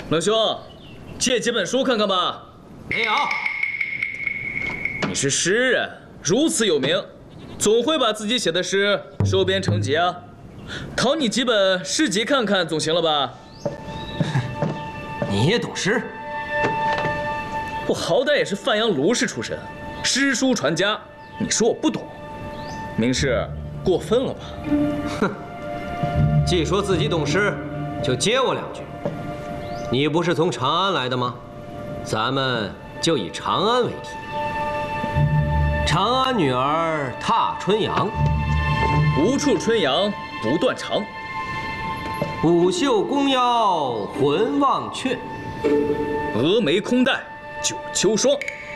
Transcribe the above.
冷兄，借几本书看看吧。 没有。 你是诗人，如此有名，总会把自己写的诗收编成集啊。讨你几本诗集看看，总行了吧？ 你也懂诗？ 我好歹也是范阳卢氏出身，诗书传家。你说我不懂，明世过分了吧？ 哼，既说自己懂诗，就接我2句。你不是从长安来的吗？咱们就以长安为题。长安女儿踏春阳， 无处春阳不断肠。 舞袖弓腰魂忘却， 峨眉空带九秋霜。